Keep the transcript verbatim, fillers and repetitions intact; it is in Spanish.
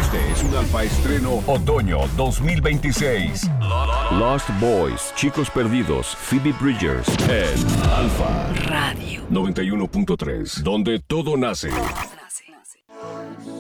Este es un alfa estreno otoño dos mil veintiséis. Lost Boys, Chicos Perdidos, Phoebe Bridgers en Alfa Radio noventa y uno punto tres, donde todo nace.